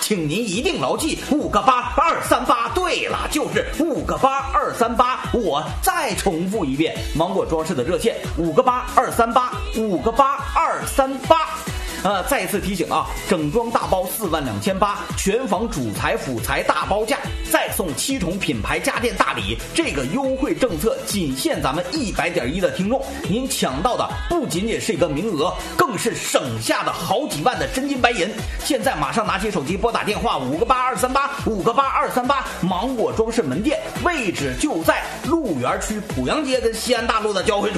请您一定牢记5个8 238。对了，就是5个8 238。我再重复一遍，芒果装饰的热线5个8 238，5个8 238。再一次提醒啊，整装大包42800，全房主材辅材大包价，再送7重品牌家电大礼。这个优惠政策仅限咱们100.1的听众，您抢到的不仅仅是一个名额，更是省下的好几万的真金白银。现在马上拿起手机拨打电话5个8 238，5个8 238，芒果装饰门店位置就在鹿园区濮阳街跟西安大路的交汇处。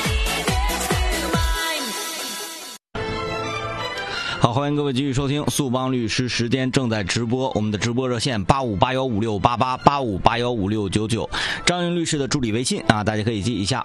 好，欢迎各位继续收听速帮律师，时间正在直播，我们的直播热线85815688，85815699，张云律师的助理微信啊，大家可以记一下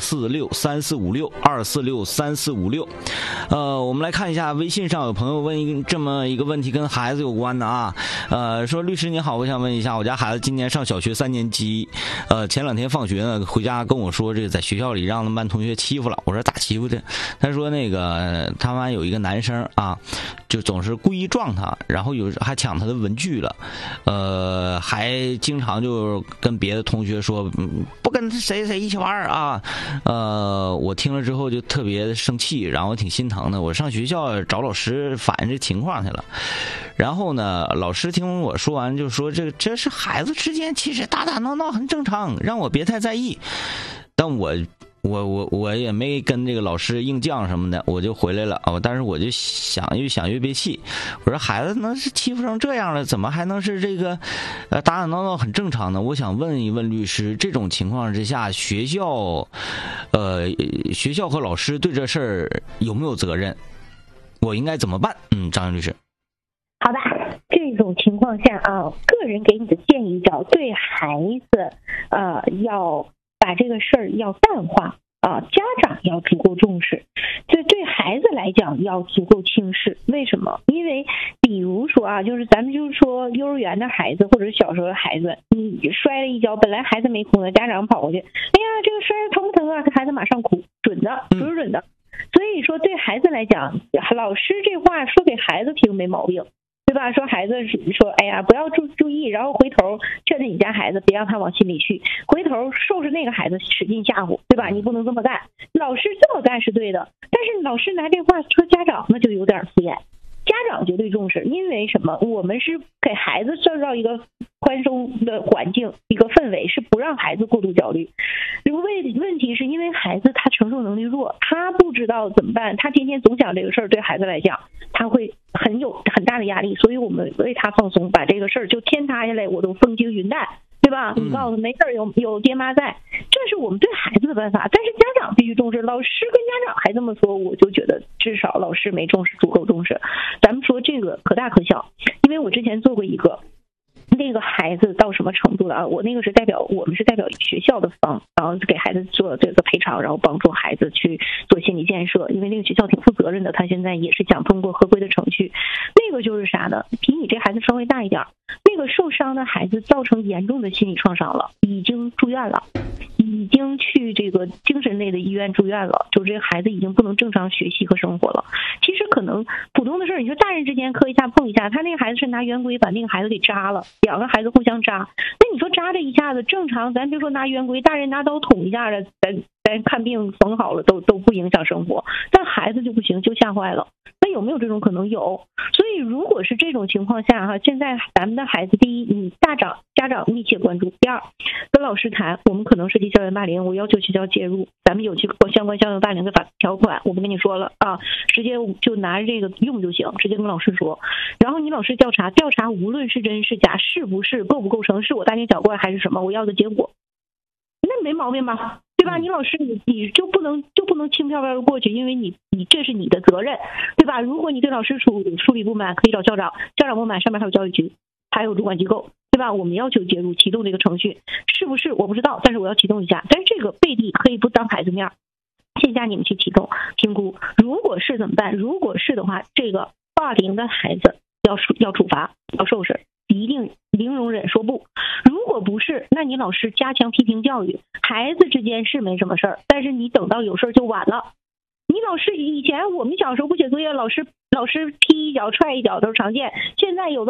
2463456，2463456。我们来看一下微信上有朋友问这么一个问题，跟孩子有关的啊，说律师你好，我想问一下，我家孩子今年上小学3年级，前2天放学呢，回家跟我说这个在学校里让他们班同学欺负了，我说咋欺负的？他说那个他们班有一个男生啊，就总是故意撞他，然后还抢他的文具了，还经常就跟别的同学说不跟谁谁一起玩啊，我听了之后就特别生气，然后挺心疼的，我上学校找老师反映这情况去了。然后呢，老师听我说完就说这是孩子之间其实打打闹闹很正常，让我别太在意。但我也没跟这个老师硬犟什么的，我就回来了啊。但是我就越想越憋气，我说孩子能是欺负成这样了，怎么还能是这个打打闹闹很正常呢？我想问一问律师，这种情况之下，学校和老师对这事儿有没有责任？我应该怎么办？张云律师。 好的，这种情况下啊，个人给你的建议叫对孩子要把这个事儿要淡化啊，家长要足够重视，对孩子来讲要足够轻视。为什么？因为比如说啊，咱们就是说幼儿园的孩子或者小时候的孩子，你摔了一跤，本来孩子没哭呢，家长跑过去，哎呀，这个摔疼不疼啊？孩子马上哭，准的。所以说对孩子来讲，老师这话说给孩子听没毛病，对吧？说孩子说哎呀不要注意，然后回头劝着你家孩子别让他往心里去，回头收拾那个孩子使劲吓唬，对吧？你不能这么干，老师这么干是对的，但是老师拿这话说家长那就有点敷衍。家长绝对重视，因为什么？我们是给孩子创造一个宽松的环境，一个氛围，是不让孩子过度焦虑。问题是因为孩子他承受能力弱，他不知道怎么办，他天天总想这个事儿，对孩子来讲他会很大的压力，所以我们为他放松，把这个事儿就天塌下来我都风轻云淡，对吧？你告诉他没事，有爹妈在，这是我们对孩子的办法。但是家长必须重视，老师跟家长还这么说，我就觉得至少老师没重视，足够重视。咱们说这个可大可小，因为我之前做过一个。那个孩子到什么程度了啊？我们是代表学校的方，然后给孩子做这个赔偿，然后帮助孩子去做心理建设。因为那个学校挺负责任的，他现在也是想通过合规的程序。那个就是啥呢？比你这孩子稍微大一点，那个受伤的孩子造成严重的心理创伤了，已经住院了，已经去这个精神类的医院住院了，就这个孩子已经不能正常学习和生活了。其实可能普通的事儿，你说大人之间磕一下碰一下，他那个孩子是拿圆规把那个孩子给扎了。2个孩子互相扎，那你说扎这一下子正常，咱别说拿圆规，大人拿刀捅一下子，咱看病缝好了都不影响生活，但孩子就不行，就吓坏了。那有没有这种可能？有。所以如果是这种情况下哈，现在咱们的孩子，第一，你家长密切关注；第二，跟老师谈，我们可能涉及校园霸凌，我要求学校介入，咱们有相关校园霸凌的法条款，我们跟你说了啊，直接就拿着这个用就行，直接跟老师说。然后你老师调查，无论是真是假，是不是构不构成，是我大惊小怪还是什么，我要的结果，那没毛病吧？对吧？你老师你就不能轻飘飘的过去，因为你这是你的责任，对吧？如果你对老师处理不满，可以找校长，校长不满，上面还有教育局，还有主管机构，对吧？我们要求介入，启动这个程序，是不是我不知道，但是我要启动一下。但是这个背地可以不当孩子面，线下你们去启动评估，如果是怎么办？如果是的话，这个霸凌的孩子要处罚，要受审，一定零容忍，说不。如果不是，那你老师加强批评教育，孩子之间是没什么事儿，但是你等到有事儿就晚了。你老师以前我们小时候不写作业，老师踢一脚踹一脚都是常见，现在有的